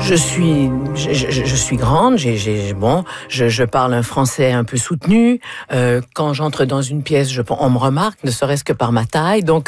Je suis grande, je parle un français un peu soutenu. Quand j'entre dans une pièce, on me remarque, ne serait-ce que par ma taille. Donc,